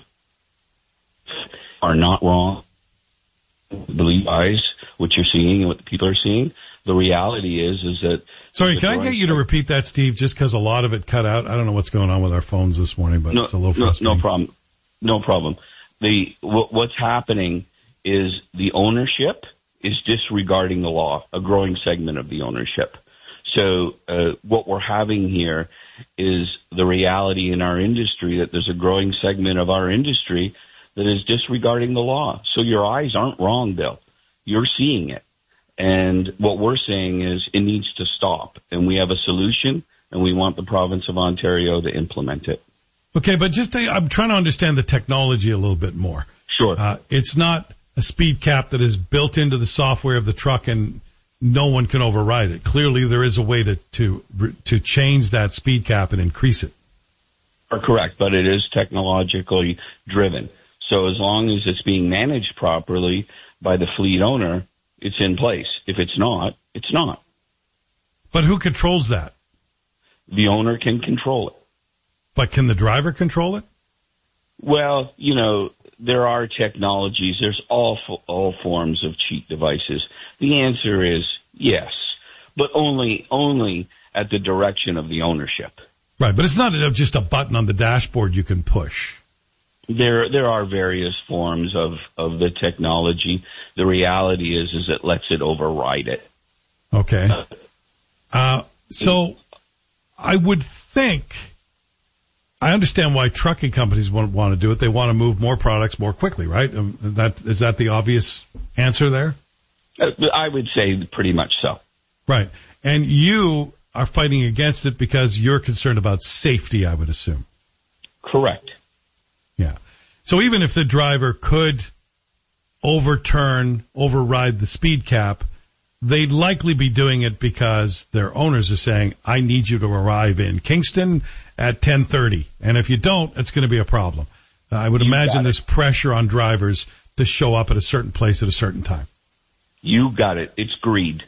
are not wrong. Believe eyes what you're seeing and what the people are seeing. The reality is is that. Sorry, can I get you to repeat that, Steve? Just because a lot of it cut out. I don't know what's going on with our phones this morning, but no, it's a little no, frustrating. no problem. No problem. The what, what's happening is the ownership is disregarding the law, a growing segment of the ownership. So uh, what we're having here is the reality in our industry that there's a growing segment of our industry that is disregarding the law. So your eyes aren't wrong, Bill. You're seeing it. And what we're saying is it needs to stop. And we have a solution, and we want the province of Ontario to implement it. Okay, but just to, I'm trying to understand the technology a little bit more. Sure. Uh, it's not a speed cap that is built into the software of the truck and no one can override it. Clearly, there is a way to to to change that speed cap and increase it. Are correct, but it is technologically driven. So as long as it's being managed properly by the fleet owner, it's in place. If it's not, it's not. But who controls that? The owner can control it. But can the driver control it? Well, you know, there are technologies. There's all all forms of cheat devices. The answer is yes, but only only at the direction of the ownership. Right, but it's not just a button on the dashboard you can push. There there are various forms of, of the technology. The reality is is it lets it override it. Okay. Uh, so I would think, I understand why trucking companies want, want to do it. They want to move more products more quickly, right? Um, that, is that the obvious answer there? I would say pretty much so. Right. And you are fighting against it because you're concerned about safety, I would assume. Correct. Yeah. So even if the driver could overturn, override the speed cap, they'd likely be doing it because their owners are saying, I need you to arrive in Kingston at ten thirty. And if you don't, it's going to be a problem. Uh, I would You imagine got there's it. pressure on drivers to show up at a certain place at a certain time. You got it. It's greed.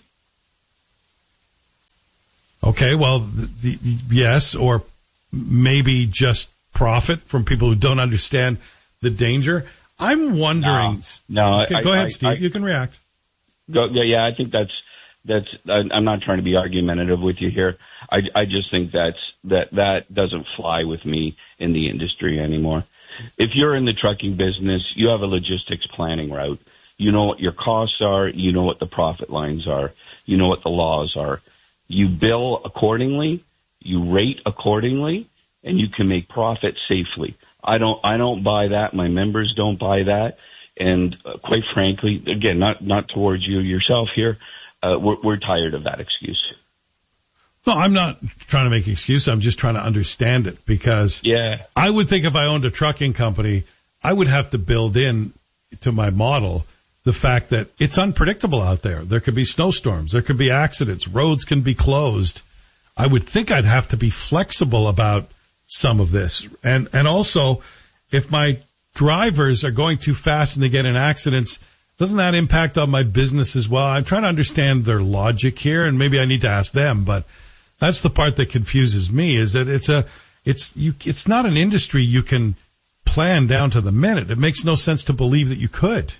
Okay, well, the, the, yes, or maybe just profit from people who don't understand the danger. I'm wondering. No, no okay, I, go ahead, I, Steve. I, you can react. Go, yeah, yeah, I think that's that's. I, I'm not trying to be argumentative with you here. I, I just think that's that that doesn't fly with me in the industry anymore. If you're in the trucking business, you have a logistics planning route. You know what your costs are. You know what the profit lines are. You know what the laws are. You bill accordingly. You rate accordingly, and you can make profit safely. I don't. I don't buy that. My members don't buy that. And uh, quite frankly, again, not not towards you yourself here, uh, we're, we're tired of that excuse. No, I'm not trying to make an excuse. I'm just trying to understand it because yeah. I would think if I owned a trucking company, I would have to build in to my model the fact that it's unpredictable out there. There could be snowstorms. There could be accidents. Roads can be closed. I would think I'd have to be flexible about some of this. And, and also, if my drivers are going too fast and they get in accidents, doesn't that impact on my business as well? I'm trying to understand their logic here, and maybe I need to ask them, but that's the part that confuses me, is that it's a, it's, you, it's not an industry you can plan down to the minute. It makes no sense to believe that you could.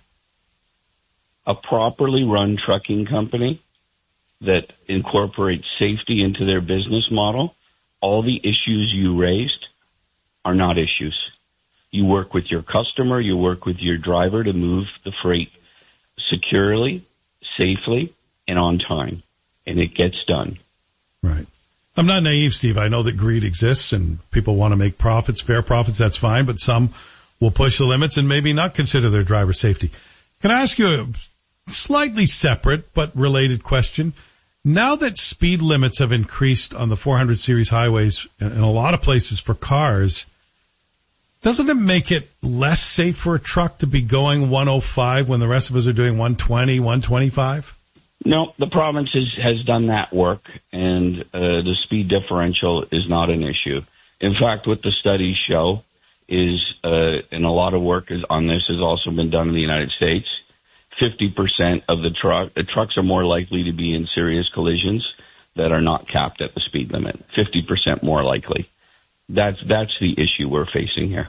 A properly run trucking company that incorporates safety into their business model, all the issues you raised are not issues. You work with your customer, you work with your driver to move the freight securely, safely, and on time. And it gets done. Right. I'm not naive, Steve. I know that greed exists and people want to make profits, fair profits, that's fine, but some will push the limits and maybe not consider their driver safety. Can I ask you a slightly separate but related question? Now that speed limits have increased on the four hundred series highways in a lot of places for cars, doesn't it make it less safe for a truck to be going one oh five when the rest of us are doing one twenty, one twenty-five? No, the province has, has done that work, and uh, the speed differential is not an issue. In fact, what the studies show is, uh, and a lot of work is, on this has also been done in the United States, fifty percent of the truck, the trucks are more likely to be in serious collisions that are not capped at the speed limit. fifty percent more likely. That's, that's the issue we're facing here.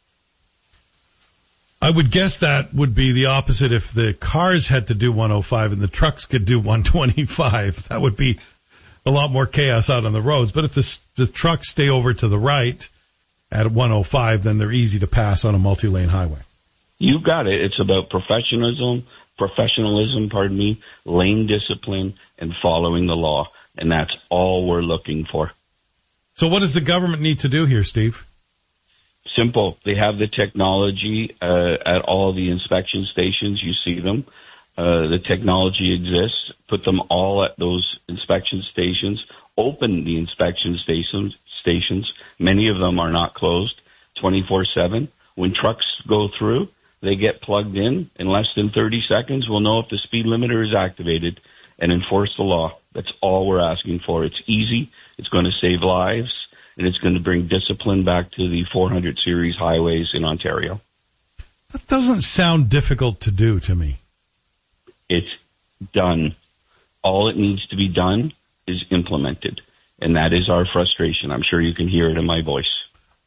I would guess that would be the opposite if the cars had to do one oh five and the trucks could do one twenty-five. That would be a lot more chaos out on the roads. But if the, the trucks stay over to the right at one oh five, then they're easy to pass on a multi-lane highway. You got it. It's about professionalism, professionalism, pardon me, lane discipline, and following the law. And that's all we're looking for. So what does the government need to do here, Steve? Simple. They have the technology uh, at all the inspection stations. You see them. Uh, the technology exists. Put them all at those inspection stations. Open the inspection stations. Stations. Many of them are not closed twenty-four seven. When trucks go through, they get plugged in. In less than thirty seconds, we'll know if the speed limiter is activated and enforce the law. That's all we're asking for. It's easy. It's going to save lives. And it's going to bring discipline back to the four hundred series highways in Ontario. That doesn't sound difficult to do to me. It's done. All it needs to be done is implemented. And that is our frustration. I'm sure you can hear it in my voice.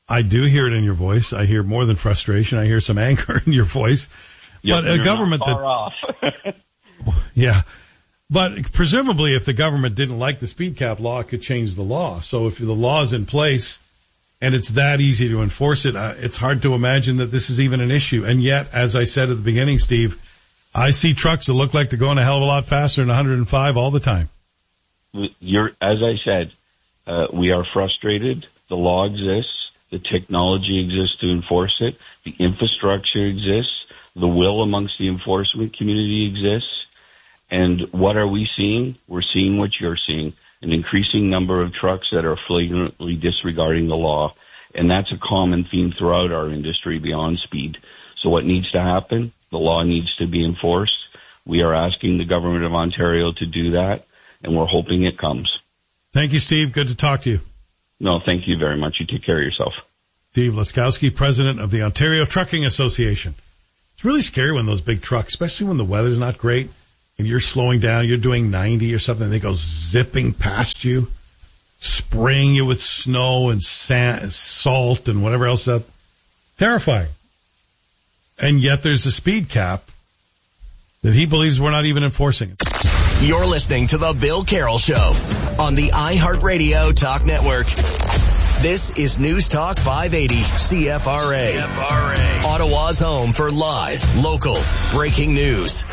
I do hear it in your voice. I hear more than frustration. I hear some anger in your voice. Yep, but a government not far that, off. yeah. But presumably if the government didn't like the speed cap law, it could change the law. So if the law is in place and it's that easy to enforce it, uh, it's hard to imagine that this is even an issue. And yet, as I said at the beginning, Steve, I see trucks that look like they're going a hell of a lot faster than one hundred five all the time. You're, as I said, uh, we are frustrated. The law exists. The technology exists to enforce it. The infrastructure exists. The will amongst the enforcement community exists. And what are we seeing? We're seeing what you're seeing, an increasing number of trucks that are flagrantly disregarding the law. And that's a common theme throughout our industry beyond speed. So what needs to happen? The law needs to be enforced. We are asking the government of Ontario to do that, and we're hoping it comes. Thank you, Steve. Good to talk to you. No, thank you very much. You take care of yourself. Steve Laskowski, president of the Ontario Trucking Association. It's really scary when those big trucks, especially when the weather's not great, and you're slowing down, you're doing ninety or something, they go zipping past you, spraying you with snow and sand, salt and whatever else. That terrifying. And yet there's a speed cap that he believes we're not even enforcing. You're listening to The Bill Carroll Show on the iHeartRadio Talk Network. This is News Talk five eighty C F R A. C F R A. Ottawa's home for live, local, breaking news.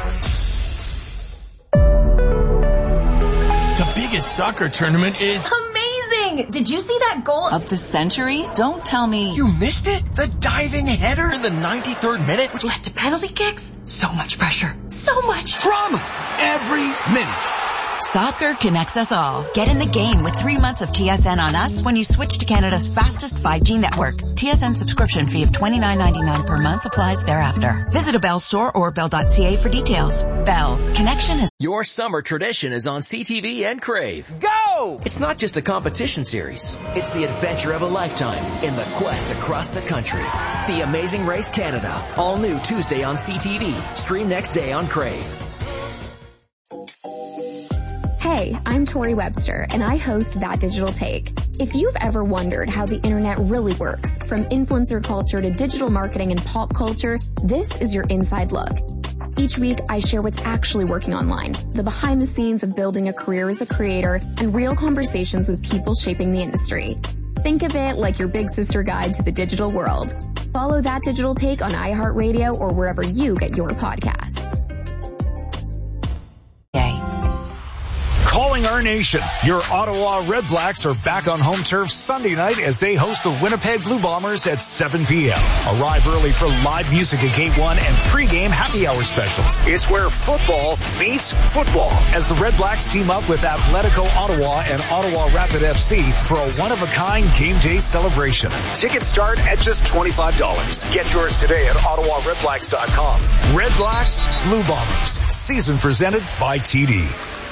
The biggest soccer tournament is amazing! Did you see that goal of the century? Don't tell me you missed it. The diving header in the ninety-third minute, which led to penalty kicks. So much pressure. So much drama every minute. Soccer connects us all. Get in the game with three months of T S N on us when you switch to Canada's fastest five G network. T S N subscription fee of twenty-nine ninety-nine per month applies thereafter. Visit a Bell store or bell dot c a for details. Bell. Connection has... Your summer tradition is on C T V and Crave. Go! It's not just a competition series. It's the adventure of a lifetime in the quest across the country. The Amazing Race Canada. All new Tuesday on C T V. Stream next day on Crave. Hey, I'm Tori Webster, and I host That Digital Take. If you've ever wondered how the internet really works, from influencer culture to digital marketing and pop culture, this is your inside look. Each week, I share what's actually working online, the behind the scenes of building a career as a creator, and real conversations with people shaping the industry. Think of it like your big sister guide to the digital world. Follow That Digital Take on iHeartRadio or wherever you get your podcasts. Calling our nation. Your Ottawa Red Blacks are back on home turf Sunday night as they host the Winnipeg Blue Bombers at seven p.m. Arrive early for live music at Gate one and pregame happy hour specials. It's where football meets football as the Red Blacks team up with Atletico Ottawa and Ottawa Rapid F C for a one-of-a-kind game day celebration. Tickets start at just twenty-five dollars. Get yours today at ottawa red blacks dot com. Red Blacks, Blue Bombers. Season presented by T D.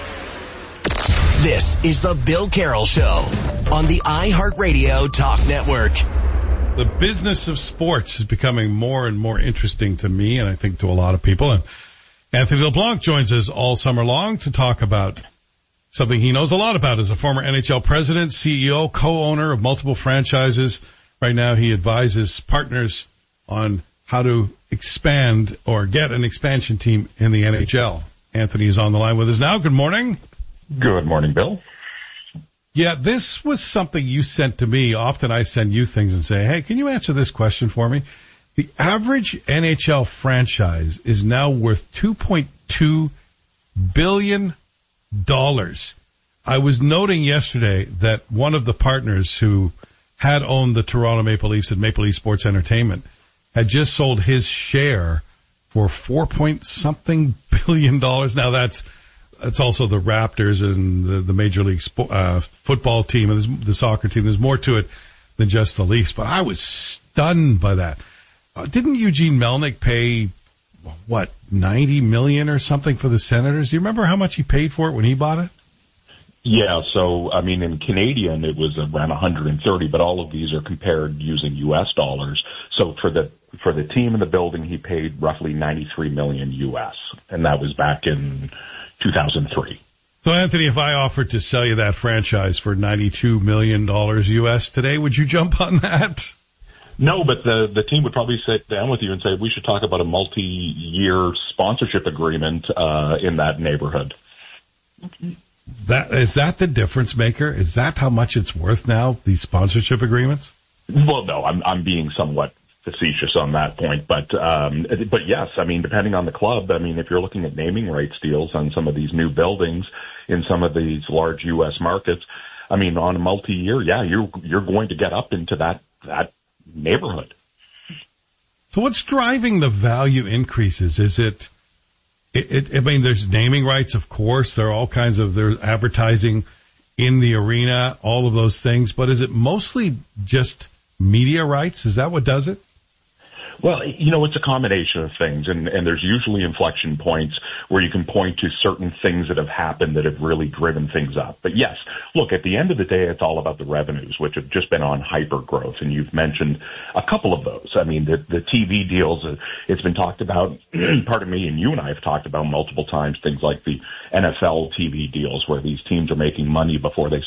This is the Bill Carroll Show on the iHeartRadio Talk Network. The business of sports is becoming more and more interesting to me, and I think to a lot of people. And Anthony LeBlanc joins us all summer long to talk about something he knows a lot about as a former N H L president, C E O, co-owner of multiple franchises. Right now he advises partners on how to expand or get an expansion team in the N H L. Anthony is on the line with us now. Good morning. Good morning, Bill. Yeah, this was something you sent to me. Often I send you things and say, hey, can you answer this question for me? The average N H L franchise is now worth two point two billion dollars. I was noting yesterday that one of the partners who had owned the Toronto Maple Leafs at Maple Leaf Sports Entertainment had just sold his share for four point something billion dollars. Now that's It's also the Raptors and the, the Major League spo- uh, football team and the soccer team. There's more to it than just the Leafs, but I was stunned by that. Uh, didn't Eugene Melnyk pay, what, ninety million dollars or something for the Senators? Do you remember how much he paid for it when he bought it? Yeah, so, I mean, in Canadian, it was around one hundred thirty, but all of these are compared using U S dollars. So for the for the team in the building, he paid roughly ninety-three million U S, and that was back in two thousand three. So, Anthony, if I offered to sell you that franchise for ninety-two million dollars U S today, would you jump on that? No, but the the team would probably sit down with you and say, we should talk about a multi-year sponsorship agreement uh, in that neighborhood. That is that the difference maker? Is that how much it's worth now, these sponsorship agreements? Well, no, I'm I'm being somewhat facetious on that point, but um, but yes, I mean, depending on the club, I mean, if you're looking at naming rights deals on some of these new buildings in some of these large U S markets, I mean, on a multi-year, yeah, you're you're going to get up into that that neighborhood. So what's driving the value increases? Is it, it, it, I mean, there's naming rights, of course. There are all kinds of, there's advertising in the arena, all of those things. But is it mostly just media rights? Is that what does it? Well, you know, it's a combination of things, and, and there's usually inflection points where you can point to certain things that have happened that have really driven things up. But yes, look, at the end of the day, it's all about the revenues, which have just been on hyper growth, and you've mentioned a couple of those. I mean, the, the T V deals, uh, it's been talked about, pardon me, and you and I have talked about multiple times, things like the N F L T V deals where these teams are making money before they